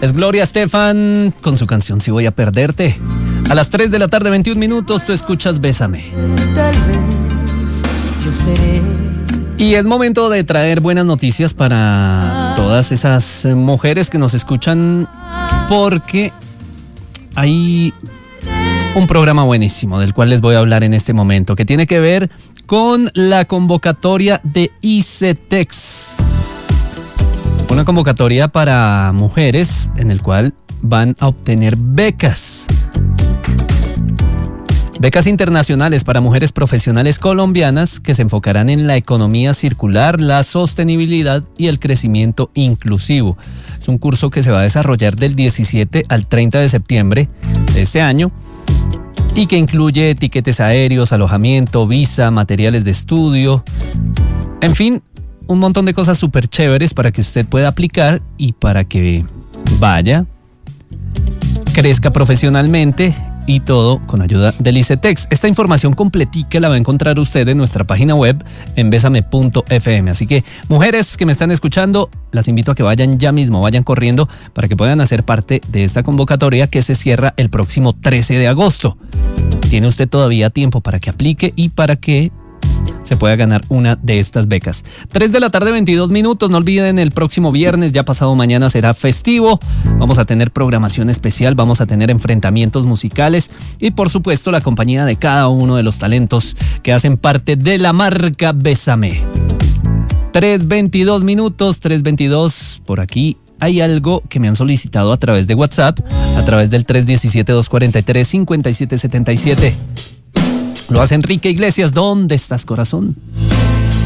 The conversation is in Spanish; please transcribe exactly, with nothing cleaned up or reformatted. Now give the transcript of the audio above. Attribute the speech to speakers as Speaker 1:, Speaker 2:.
Speaker 1: Es Gloria Estefan con su canción Si Voy a Perderte. A las tres de la tarde, veintiún minutos, tú escuchas Bésame.
Speaker 2: Tal vez yo seré.
Speaker 1: Y es momento de traer buenas noticias para todas esas mujeres que nos escuchan, porque hay un programa buenísimo del cual les voy a hablar en este momento, que tiene que ver con la convocatoria de ICETEX. Una convocatoria para mujeres en el cual van a obtener becas. Becas internacionales para mujeres profesionales colombianas que se enfocarán en la economía circular, la sostenibilidad y el crecimiento inclusivo. Es un curso que se va a desarrollar del diecisiete al treinta de septiembre de este año y que incluye tiquetes aéreos, alojamiento, visa, materiales de estudio, en fin, un montón de cosas súper chéveres para que usted pueda aplicar y para que vaya, crezca profesionalmente y todo con ayuda del ICETEX. Esta información completica la va a encontrar usted en nuestra página web en besame punto efe eme. Así que, mujeres que me están escuchando, las invito a que vayan ya mismo, vayan corriendo para que puedan hacer parte de esta convocatoria que se cierra el próximo trece de agosto. Tiene usted todavía tiempo para que aplique y para que se pueda ganar una de estas becas. tres de la tarde, veintidós minutos. No olviden, el próximo viernes, ya pasado mañana, será festivo. Vamos a tener programación especial, vamos a tener enfrentamientos musicales y, por supuesto, la compañía de cada uno de los talentos que hacen parte de la marca Bésame. tres veintidós minutos, tres veintidós. Por aquí hay algo que me han solicitado a través de WhatsApp, a través del tres uno siete, dos cuatro tres, cinco siete siete siete. Lo hace Enrique Iglesias. ¿Dónde estás, corazón?